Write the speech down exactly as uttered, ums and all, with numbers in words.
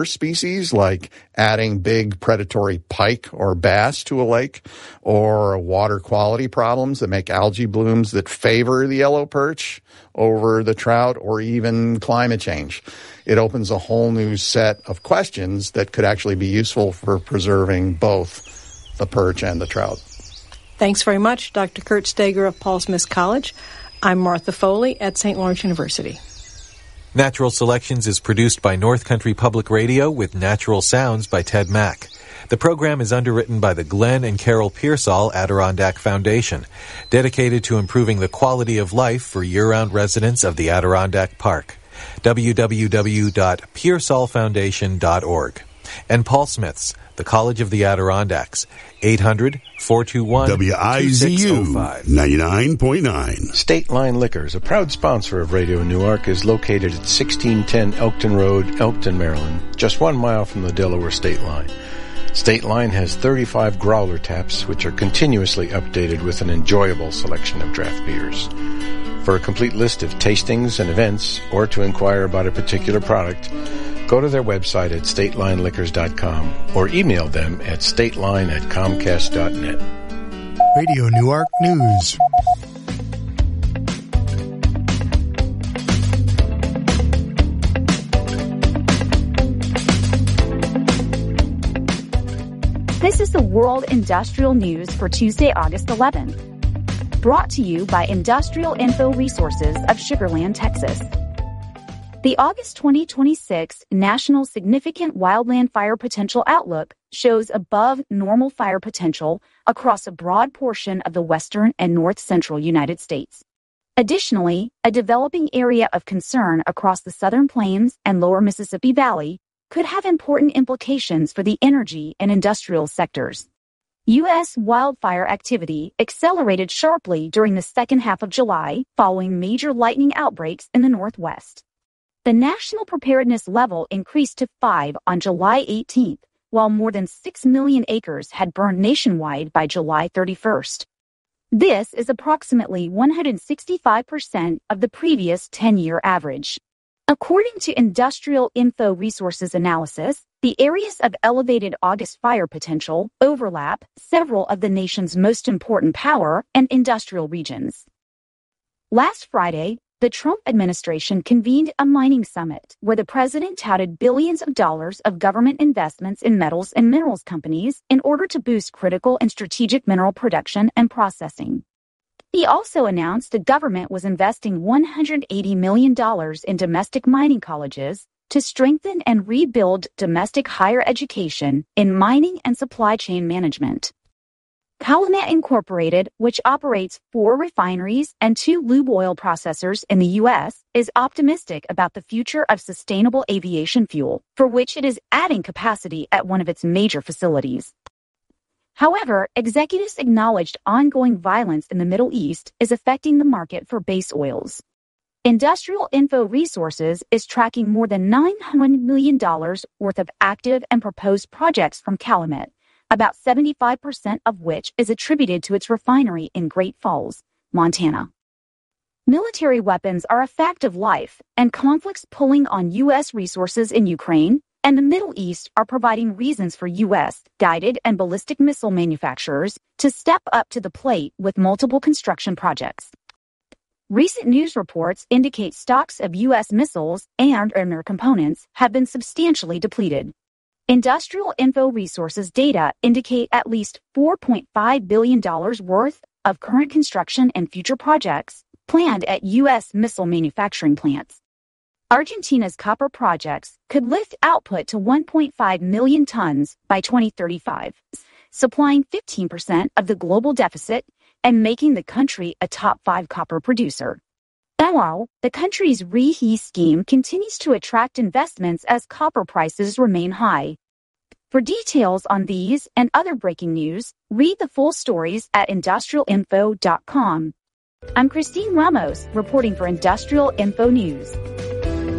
species, like adding big predatory pike or bass to a lake, or water quality problems that make algae blooms that favor the yellow perch over the trout, or even climate change. It opens a whole new set of questions that could actually be useful for preserving both the perch and the trout. Thanks very much, Doctor Kurt Steger of Paul Smith College. I'm Martha Foley at Saint Lawrence University. Natural Selections is produced by North Country Public Radio with natural sounds by Ted Mack. The program is underwritten by the Glenn and Carol Pearsall Adirondack Foundation, dedicated to improving the quality of life for year-round residents of the Adirondack Park. w w w dot pearsall foundation dot org. And Paul Smith's, the College of the Adirondacks, eight hundred, four two one, W I Z U ninety-nine point nine. State Line Liquors, a proud sponsor of Radio Newark, is located at sixteen ten Elkton Road, Elkton, Maryland, just one mile from the Delaware State Line. State Line has thirty-five growler taps, which are continuously updated with an enjoyable selection of draft beers. For a complete list of tastings and events, or to inquire about a particular product, go to their website at state line liquors dot com or email them at stateline at comcast dot net. Radio Newark News. This is the World Industrial News for Tuesday, August eleventh. Brought to you by Industrial Info Resources of Sugar Land, Texas. The August twenty twenty-six National Significant Wildland Fire Potential Outlook shows above normal fire potential across a broad portion of the western and north-central United States. Additionally, a developing area of concern across the Southern Plains and lower Mississippi Valley could have important implications for the energy and industrial sectors. U S wildfire activity accelerated sharply during the second half of July following major lightning outbreaks in the Northwest. The national preparedness level increased to five on July eighteenth, while more than six million acres had burned nationwide by July thirty-first. This is approximately one hundred sixty-five percent of the previous ten-year average. According to Industrial Info Resources analysis, the areas of elevated August fire potential overlap several of the nation's most important power and industrial regions. Last Friday, the Trump administration convened a mining summit where the president touted billions of dollars of government investments in metals and minerals companies in order to boost critical and strategic mineral production and processing. He also announced the government was investing one hundred eighty million dollars in domestic mining colleges to strengthen and rebuild domestic higher education in mining and supply chain management. Calumet Incorporated, which operates four refineries and two lube oil processors in the U S, is optimistic about the future of sustainable aviation fuel, for which it is adding capacity at one of its major facilities. However, executives acknowledged ongoing violence in the Middle East is affecting the market for base oils. Industrial Info Resources is tracking more than nine hundred million dollars worth of active and proposed projects from Calumet, about seventy-five percent of which is attributed to its refinery in Great Falls, Montana. Military weapons are a fact of life, and conflicts pulling on U S resources in Ukraine and the Middle East are providing reasons for U S guided and ballistic missile manufacturers to step up to the plate with multiple construction projects. Recent news reports indicate stocks of U S missiles and or their components have been substantially depleted. Industrial Info Resources data indicate at least four point five billion dollars worth of current construction and future projects planned at U S missile manufacturing plants. Argentina's copper projects could lift output to one point five million tons by twenty thirty-five, supplying fifteen percent of the global deficit and making the country a top five copper producer. Meanwhile, the country's RIGI scheme continues to attract investments as copper prices remain high. For details on these and other breaking news, read the full stories at industrial info dot com. I'm Christine Ramos, reporting for Industrial Info News.